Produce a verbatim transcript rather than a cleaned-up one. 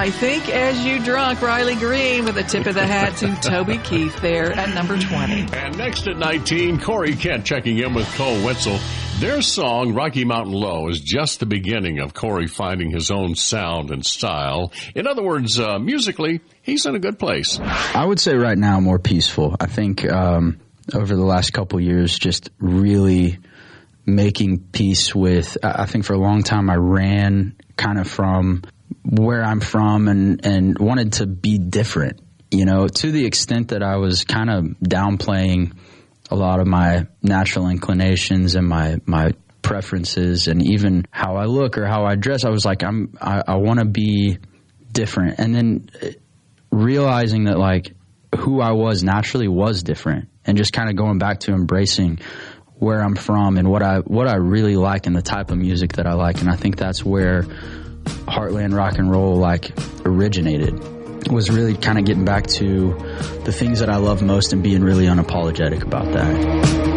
I Think As You Drunk, Riley Green with a tip of the hat to Toby Keith there at number twenty. And next at nineteen, Corey Kent checking in with Cole Wetzel. Their song, Rocky Mountain Low, is just the beginning of Corey finding his own sound and style. In other words, uh, musically, he's in a good place. I would say right now more peaceful. I think um, over the last couple years, just really making peace with, I think for a long time I ran kind of from where I'm from and, and wanted to be different, you know, to the extent that I was kind of downplaying a lot of my natural inclinations and my, my preferences and even how I look or how I dress. I was like, I'm, I, I want to be different. And then realizing that like who I was naturally was different and just kind of going back to embracing where I'm from and what I, what I really like and the type of music that I like. And I think that's where Heartland rock and roll like originated. Was really kind of getting back to the things that I love most and being really unapologetic about that.